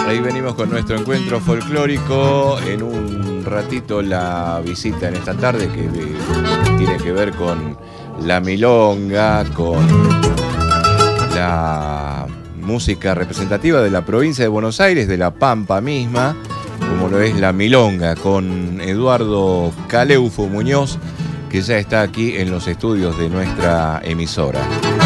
Ahí venimos con nuestro encuentro folclórico. En un ratito la visita en esta tarde que tiene que ver con la milonga, con la música representativa de la provincia de Buenos Aires, de La Pampa misma, como lo es la milonga, con Eduardo Caleufo Muñoz, que ya está aquí en los estudios de nuestra emisora.